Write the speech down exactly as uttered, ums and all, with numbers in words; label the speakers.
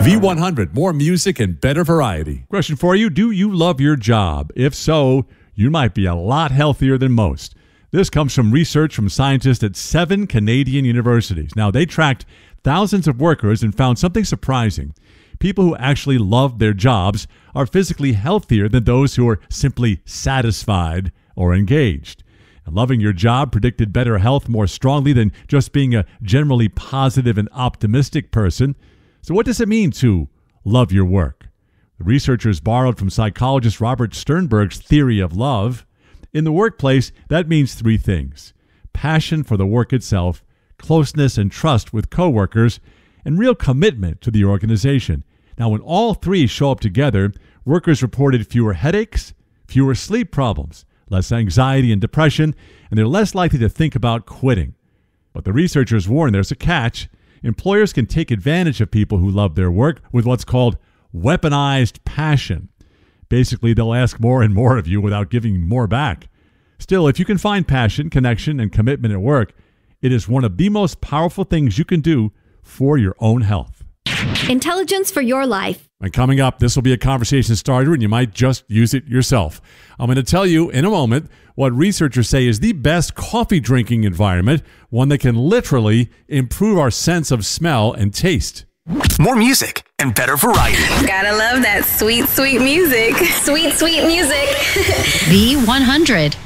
Speaker 1: V one hundred, more music and better variety.
Speaker 2: Question for you, do you love your job? If so, you might be a lot healthier than most. This comes from research from scientists at seven Canadian universities. Now, they tracked thousands of workers and found something surprising. People who actually loved their jobs are physically healthier than those who are simply satisfied or engaged. And loving your job predicted better health more strongly than just being a generally positive and optimistic person. So what does it mean to love your work? The researchers borrowed from psychologist Robert Sternberg's theory of love. In the workplace, that means three things: passion for the work itself, closeness and trust with coworkers, and real commitment to the organization. Now, when all three show up together, workers reported fewer headaches, fewer sleep problems, less anxiety and depression, and they're less likely to think about quitting. But the researchers warn there's a catch. Employers can take advantage of people who love their work with what's called weaponized passion. Basically, they'll ask more and more of you without giving more back. Still, if you can find passion, connection, and commitment at work, it is one of the most powerful things you can do for your own health.
Speaker 3: Intelligence for your life.
Speaker 1: And coming up, this will be a conversation starter, and you might just use it yourself. I'm going to tell you in a moment what researchers say is the best coffee drinking environment, one that can literally improve our sense of smell and taste.
Speaker 4: More music and better variety.
Speaker 5: Gotta love that sweet, sweet music.
Speaker 3: Sweet, sweet music.
Speaker 6: V one hundred.